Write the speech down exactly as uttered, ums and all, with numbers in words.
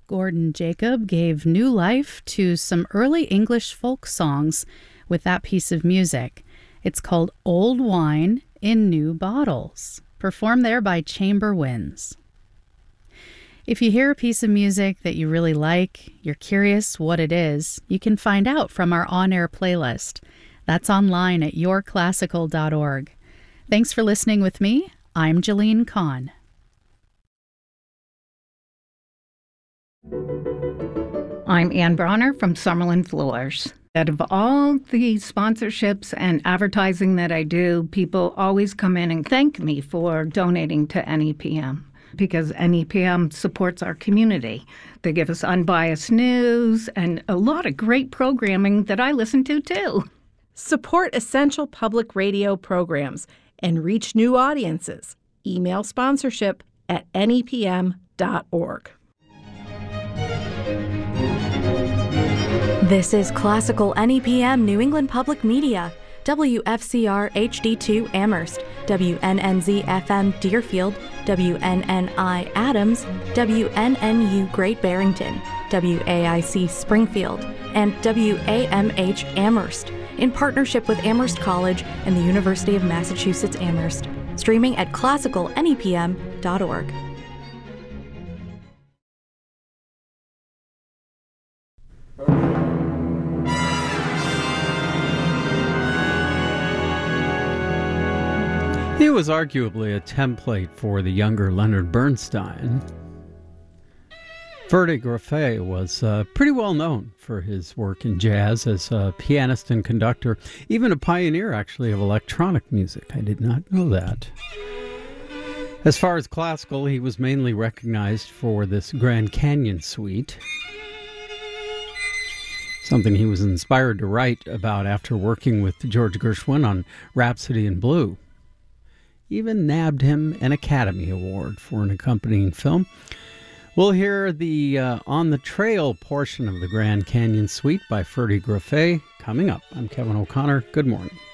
Gordon Jacob gave new life to some early English folk songs with that piece of music. It's called Old Wine in New Bottles, performed there by Chamber Winds. If you hear a piece of music that you really like, you're curious what it is, you can find out from our on-air playlist. That's online at your classical dot org. Thanks for listening with me. I'm Jeline Kahn. I'm Ann Bronner from Summerlin Floors. Out of all the sponsorships and advertising that I do, people always come in and thank me for donating to N E P M because N E P M supports our community. They give us unbiased news and a lot of great programming that I listen to too. Support essential public radio programs and reach new audiences. Email sponsorship at N E P M dot org. This is Classical N E P M New England Public Media, W F C R H D two Amherst, W N N Z F M Deerfield, W N N I Adams, W N N U Great Barrington, W A I C Springfield, and W A M H Amherst, in partnership with Amherst College and the University of Massachusetts Amherst, streaming at classical N E P M dot org. He was arguably a template for the younger Leonard Bernstein. Ferde Greffet was uh, pretty well known for his work in jazz as a pianist and conductor, even a pioneer, actually, of electronic music. I did not know that. As far as classical, he was mainly recognized for this Grand Canyon Suite, something he was inspired to write about after working with George Gershwin on Rhapsody in Blue. Even nabbed him an Academy Award for an accompanying film. We'll hear the uh, On the Trail portion of the Grand Canyon Suite by Ferde Greffet coming up. I'm Kevin O'Connor. Good morning.